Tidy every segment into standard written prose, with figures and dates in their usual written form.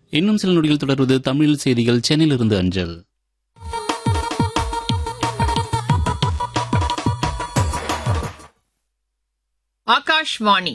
இன்னும் சில நொடிகள் தொடர்வது தமிழ் செய்திகள் சென்னையிலிருந்து அஞ்சல். ஆகாஷ்வாணி.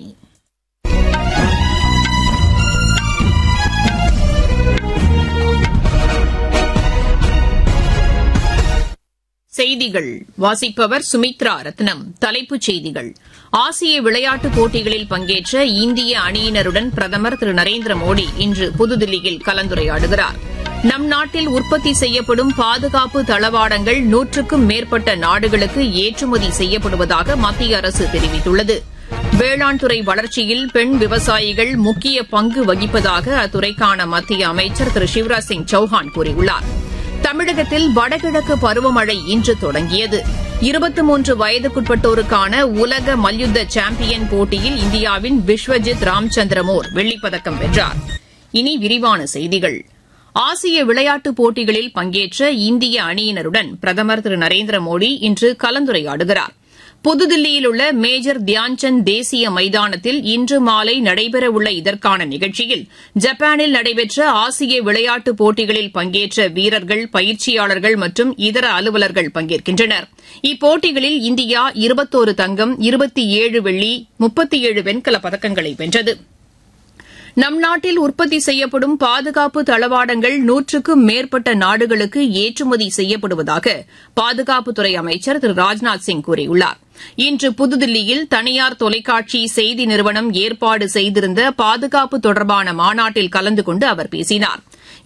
செய்திகள் வாசிப்பவர் சுமித்ரா ரத்னம். தலைப்புச் செய்திகள்: ஆசிய விளையாட்டுப் போட்டிகளில் பங்கேற்ற இந்திய அணியினருடன் பிரதமர் திரு நரேந்திர மோடி இன்று புதுதில்லியில் கலந்துரையாடுகிறார். நம் நாட்டில் உற்பத்தி செய்யப்படும் பாதுகாப்பு தளவாடங்கள் 100க்கும் மேற்பட்ட நாடுகளுக்கு ஏற்றுமதி செய்யப்படுவதாக மத்திய அரசு தெரிவித்துள்ளது. வேளாண் துறை வளர்ச்சியில் பெண் விவசாயிகள் முக்கிய பங்கு வகிப்பதாக அத்துறைக்கான மத்திய அமைச்சர் திரு சிவராஜ் சிங் சௌஹான் கூறியுள்ளார். தமிழகத்தில் வடகிழக்கு பருவமழை இன்று தொடங்கியது. 23 வயதுக்குட்பட்டோருக்கான உலக மல்யுத்த சாம்பியன் போட்டியில் இந்தியாவின் விஸ்வஜித் ராம்சந்திரமோர் வெள்ளிப்பதக்கம் வென்றார். இனி விரிவான செய்திகள். ஆசிய விளையாட்டுப் போட்டிகளில் பங்கேற்ற இந்திய அணியினருடன் பிரதமர் திரு நரேந்திர மோடி இன்று கலந்துரையாடுகிறார். புதுதில்லியில் உள்ள மேஜர் தியான்சந்த் தேசிய மைதானத்தில் இன்று மாலை நடைபெறவுள்ள இதற்கான நிகழ்ச்சியில் ஜப்பானில் நடைபெற்ற ஆசிய விளையாட்டுப் போட்டிகளில் பங்கேற்ற வீரர்கள், பயிற்சியாளர்கள் மற்றும் இதர அலுவலர்கள் பங்கேற்கின்றனர். இப்போட்டிகளில் இந்தியா 21 தங்கம், 27 வெள்ளி, 37 வெண்கலப் பதக்கங்களை வென்றது. நம் நாட்டில் உற்பத்தி செய்யப்படும் பாதுகாப்பு தளவாடங்கள் 100க்கும் மேற்பட்ட நாடுகளுக்கு ஏற்றுமதி செய்யப்படுவதாக பாதுகாப்புத்துறை அமைச்சர் திரு ராஜ்நாத் சிங் கூறியுள்ளார். இன்று புதுதில்லியில் தனியார் தொலைக்காட்சி செய்தி நிறுவனம் ஏற்பாடு செய்திருந்த பாதுகாப்பு தொடர்பான மாநாட்டில் கலந்து கொண்டு அவர் பேசினார்.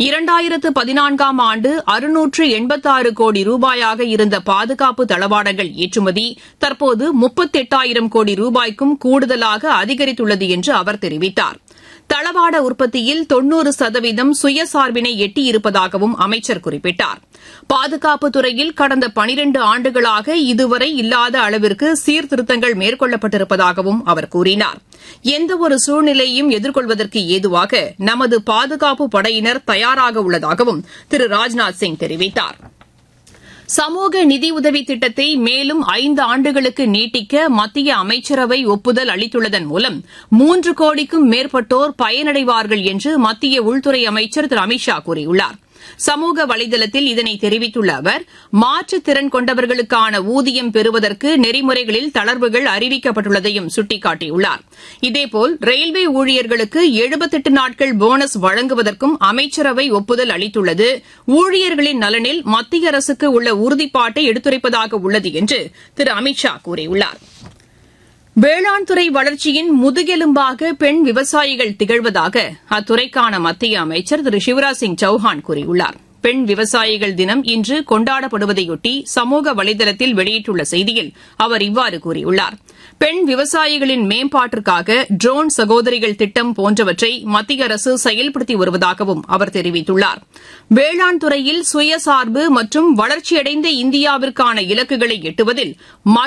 2014ஆம் ஆண்டு 686 கோடி ரூபாயாக இருந்த பாதுகாப்பு தளவாடங்கள் ஏற்றுமதி தற்போது 38,000 கோடி ரூபாய்க்கும் கூடுதலாக அதிகரித்துள்ளது என்று அவர் தெரிவித்தார். தளவாட உற்பத்தியில் 90% சுயசார்பினை எட்டியிருப்பதாகவும் அமைச்சர் குறிப்பிட்டார். பாதுகாப்புத் துறையில் கடந்த 12 ஆண்டுகளாக இதுவரை இல்லாத அளவிற்கு சீர்திருத்தங்கள் மேற்கொள்ளப்பட்டிருப்பதாகவும் அவர் கூறினார். எந்தவொரு சூழ்நிலையையும் எதிர்கொள்வதற்கு ஏதுவாக நமது பாதுகாப்பு படையினர் தயாராக உள்ளதாகவும் திரு ராஜ்நாத் சிங் தெரிவித்தார். சமூக நிதியுதவி திட்டத்தை மேலும் 5 ஆண்டுகளுக்கு நீட்டிக்க மத்திய அமைச்சரவை ஒப்புதல் அளித்துள்ளதன் மூலம் 3 கோடிக்கும் மேற்பட்டோர் பயனடைவார்கள் என்று மத்திய உள்துறை அமைச்சர் திரு அமித் ஷா கூறியுள்ளார். சமூக வலைதளத்தில் இதனை தெரிவித்துள்ள அவர், மாற்றுத் திறன் கொண்டவர்களுக்கான ஊதியம் பெறுவதற்கு நெறிமுறைகளில் தளர்வுகள் அறிவிக்கப்பட்டுள்ளதையும் சுட்டிக்காட்டியுள்ளார். இதேபோல் ரயில்வே ஊழியர்களுக்கு 78 நாட்கள் போனஸ் வழங்குவதற்கும் அமைச்சரவை ஒப்புதல் அளித்துள்ளது ஊழியர்களின் நலனில் மத்திய அரசுக்கு உள்ள உறுதிப்பாட்டை எடுத்துரைப்பதாக உள்ளது என்று திரு அமித் ஷா கூறியுள்ளார். வேளாண் துறை வளர்ச்சியின் முதுகெலும்பாக பெண் விவசாயிகள் திகழ்வதாக அத்துறைக்கான மத்திய அமைச்சர் திரு சிவராஜ் சிங் சௌஹான் கூறியுள்ளார். பெண் விவசாயிகள் தினம் இன்று கொண்டாடப்படுவதையொட்டி சமூக வலைதளத்தில் வெளியிட்டுள்ள செய்தியில் அவர் இவ்வாறு கூறியுள்ளார். பெண் விவசாயிகளின் மேம்பாட்டிற்காக ட்ரோன் சகோதரிகள் திட்டம் போன்றவற்றை மத்திய அரசு செயல்படுத்தி வருவதாகவும் அவர் தெரிவித்துள்ளார். வேளாண் துறையில் சுயசார்பு மற்றும் வளர்ச்சியடைந்த இந்தியாவிற்கான இலக்குகளை எட்டுவதில்